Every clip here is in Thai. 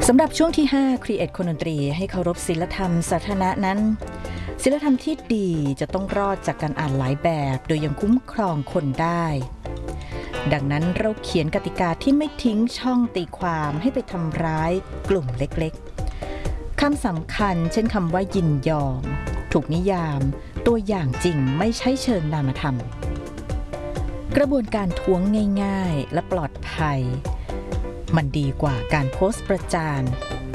สำหรับช่วงที่ 5 Create คนดนตรีให้เคารพศีลธรรมสาธารณะนั้นศีลธรรมที่ดีจะต้องรอดจากการอ่านหลายแบบโดยยังคุ้มครองคนได้ดังนั้นเราเขียนกติกาที่ไม่ทิ้งช่องตีความให้ไปทำร้ายกลุ่มเล็กๆคำสำคัญเช่นคำว่ายินยอมถูกนิยามตัวอย่างจริงไม่ใช่เชิงนามธรรมกระบวนการท้วงง่ายๆและปลอดภัยมันดีกว่าการโพสต์ประจาน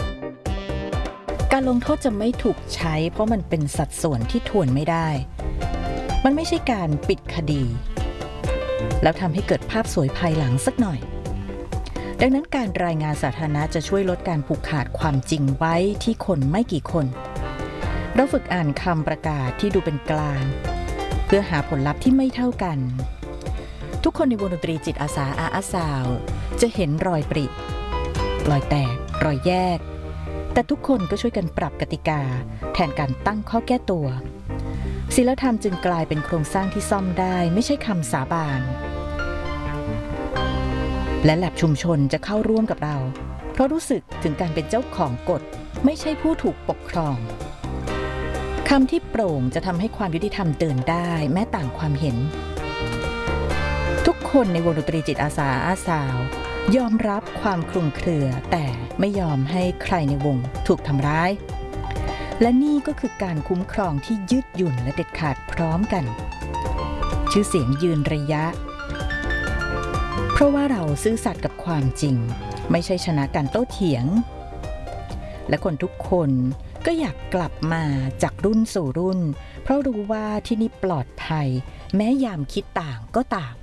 การลงโทษจะไม่ถูกใช้เพราะมันเป็นสัดส่วนที่ทวนไม่ได้มันไม่ใช่การปิดคดีแล้วทำให้เกิดภาพสวยภายหลังสักหน่อยดังนั้นการรายงานสาธารณะจะช่วยลดการผูกขาดความจริงไว้ที่คนไม่กี่คนเราฝึกอ่านคำประกาศที่ดูเป็นกลางเพื่อหาผลลัพธ์ที่ไม่เท่ากันทุกคนในวงดนตรีจิตอาสาอาซาวจะเห็นรอยปริรอยแตกรอยแยกแต่ทุกคนก็ช่วยกันปรับกติกาแทนการตั้งข้อแก้ตัวศีลธรรมจึงกลายเป็นโครงสร้างที่ซ่อมได้ไม่ใช่คำสาบานและแลบชุมชนจะเข้าร่วมกับเราเพราะรู้สึกถึงการเป็นเจ้าของกฎไม่ใช่ผู้ถูกปกครองคำที่โปร่งจะทำให้ความยุติธรรมเดินได้แม้ต่างความเห็นทุกคนในวงดนตรีจิตอาสาอาซาวยอมรับความคลุมเครือแต่ไม่ยอมให้ใครในวงถูกทำร้ายและนี่ก็คือการคุ้มครองที่ยืดหยุ่นและเด็ดขาดพร้อมกันชื่อเสียงยืนระยะเพราะว่าเราซื่อสัตย์กับความจริงไม่ใช่ชนะการโต้เถียงและคนทุกคนก็อยากกลับมาจากรุ่นสู่รุ่นเพราะรู้ว่าที่นี่ปลอดภัยแม้ยามคิดต่างก็ต่าง